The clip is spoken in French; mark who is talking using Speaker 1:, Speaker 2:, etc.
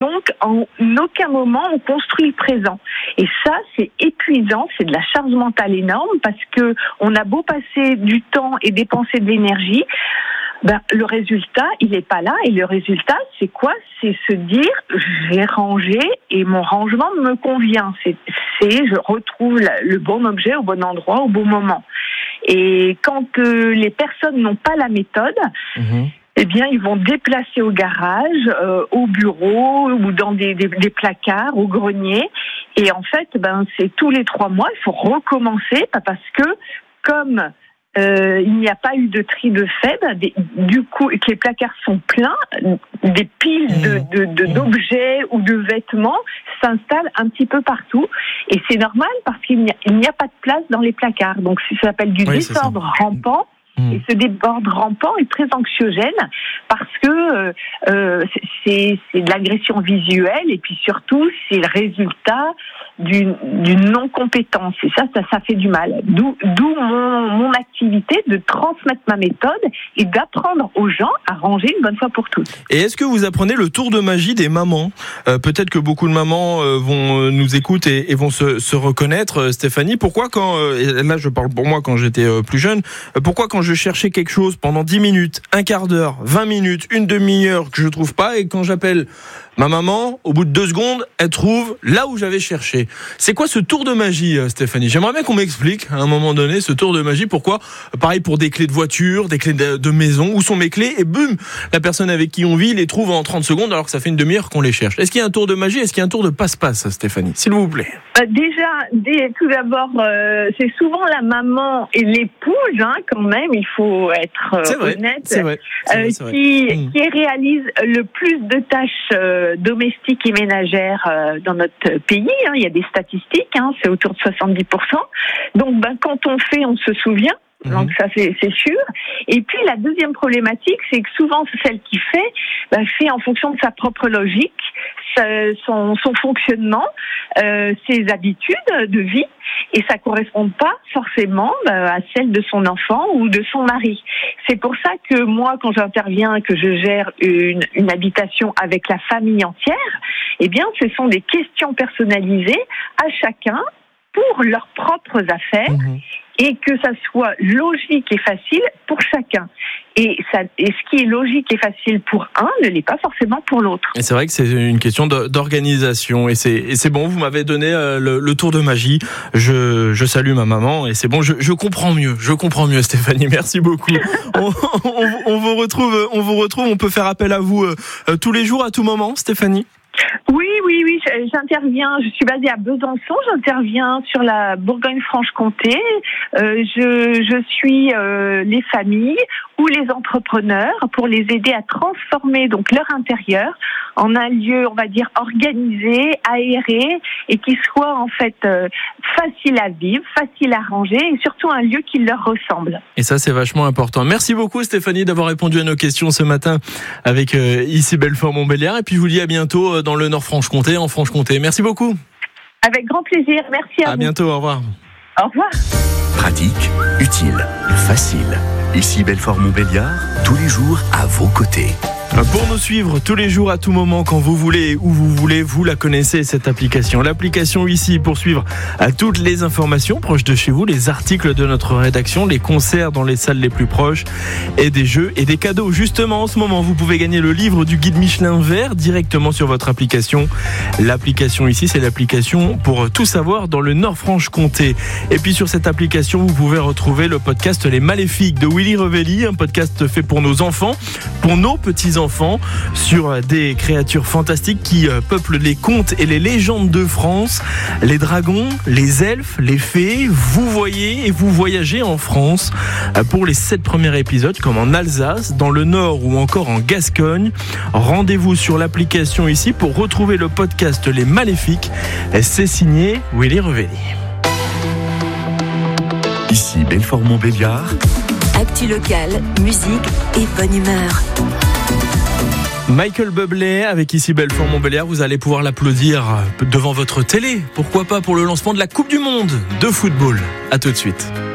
Speaker 1: donc en aucun moment on construit le présent. Et ça, c'est épuisant, c'est de la charge mentale énorme parce que on a beau passer du temps et dépenser de l'énergie, le résultat, il n'est pas là. Et le résultat, c'est quoi ? C'est se dire, j'ai rangé et mon rangement me convient. C'est je retrouve le bon objet au bon endroit, au bon moment. Et quand les personnes n'ont pas la méthode, eh bien, ils vont déplacer au garage, au bureau ou dans des placards, au grenier. Et en fait, c'est tous les 3 mois, il faut recommencer parce que comme il n'y a pas eu de tri de fait, du coup, que les placards sont pleins, des piles d'objets ou de vêtements s'installent un petit peu partout. Et c'est normal parce qu'il n'y a pas de place dans les placards. Donc, ça s'appelle du désordre rampant. Et ce désordre rampant est très anxiogène parce que c'est de l'agression visuelle et puis surtout c'est le résultat d'une non-compétence. Et ça fait du mal. D'où mon activité de transmettre ma méthode et d'apprendre aux gens à ranger une bonne fois pour toutes.
Speaker 2: Et est-ce que vous apprenez le tour de magie des mamans ? Peut-être que beaucoup de mamans vont nous écouter et vont se reconnaître. Stéphanie, pourquoi et là je parle pour moi quand j'étais plus jeune, pourquoi quand je cherchais quelque chose pendant 10 minutes, un quart d'heure, 20 minutes, une demi-heure que je trouve pas et quand j'appelle ma maman, au bout de 2 secondes, elle trouve là où j'avais cherché. C'est quoi ce tour de magie, Stéphanie ? J'aimerais bien qu'on m'explique à un moment donné ce tour de magie. Pourquoi ? Pareil pour des clés de voiture, des clés de maison. Où sont mes clés ? Et boum, la personne avec qui on vit les trouve en 30 secondes alors que ça fait une demi-heure qu'on les cherche. Est-ce qu'il y a un tour de magie ? Est-ce qu'il y a un tour de passe-passe, Stéphanie ? S'il vous plaît.
Speaker 1: Tout d'abord, c'est souvent la maman et l'épouse, quand même, il faut être honnête, qui réalise le plus de tâches domestiques et ménagères dans notre pays. Il y a des statistiques, c'est autour de 70%. Donc, quand on fait, on se souvient. Donc ça c'est sûr. Et puis la deuxième problématique, c'est que souvent celle qui fait en fonction de sa propre logique, son fonctionnement, ses habitudes de vie, et ça correspond pas forcément à celle de son enfant ou de son mari. C'est pour ça que moi, quand j'interviens, que je gère une habitation avec la famille entière, eh bien, ce sont des questions personnalisées à chacun pour leurs propres affaires. Et que ça soit logique et facile pour chacun. Et ce qui est logique et facile pour un ne l'est pas forcément pour l'autre.
Speaker 2: Et c'est vrai que c'est une question d'organisation. Et c'est bon, vous m'avez donné le tour de magie. Je salue ma maman et c'est bon, je comprends mieux. Je comprends mieux, Stéphanie. Merci beaucoup. On vous retrouve. On peut faire appel à vous tous les jours, à tout moment, Stéphanie ?
Speaker 1: Oui, j'interviens, je suis basée à Besançon, j'interviens sur la Bourgogne-Franche-Comté, je suis les familles ou les entrepreneurs pour les aider à transformer donc leur intérieur en un lieu, on va dire, organisé, aéré et qui soit en fait facile à vivre, facile à ranger et surtout un lieu qui leur ressemble.
Speaker 2: Et ça, c'est vachement important. Merci beaucoup, Stéphanie, d'avoir répondu à nos questions ce matin avec ici Belfort-Montbéliard. Et puis, je vous dis à bientôt dans le Nord-Franche-Comté, en Franche-Comté. Merci beaucoup.
Speaker 1: Avec grand plaisir. Merci à vous.
Speaker 2: À bientôt. Au revoir.
Speaker 1: Au revoir.
Speaker 3: Pratique, utile, facile. Ici Belfort-Montbéliard, tous les jours à vos côtés.
Speaker 2: Pour nous suivre tous les jours, à tout moment, quand vous voulez, où vous voulez, vous la connaissez, cette application. L'application ici pour suivre toutes les informations proches de chez vous, les articles de notre rédaction, les concerts dans les salles les plus proches et des jeux et des cadeaux. Justement, en ce moment, vous pouvez gagner le livre du guide Michelin vert directement sur votre application. L'application ici, c'est l'application pour tout savoir dans le Nord-Franche-Comté. Et puis sur cette application, vous pouvez retrouver le podcast Les Maléfiques de Willy Revelli, un podcast fait pour nos enfants, pour nos petits-enfants, sur des créatures fantastiques qui peuplent les contes et les légendes de France, les dragons, les elfes, les fées. Vous voyez et vous voyagez en France pour les 7 premiers épisodes, comme en Alsace, dans le Nord ou encore en Gascogne. Rendez-vous sur l'application ici pour retrouver le podcast Les Maléfiques. C'est signé Willy Revelli.
Speaker 3: Ici Belfort-Montbéliard.
Speaker 4: Actu locale, musique et bonne humeur.
Speaker 2: Michael Bublé avec ici Belfort-Montbéliard, vous allez pouvoir l'applaudir devant votre télé. Pourquoi pas pour le lancement de la Coupe du Monde de football. À tout de suite.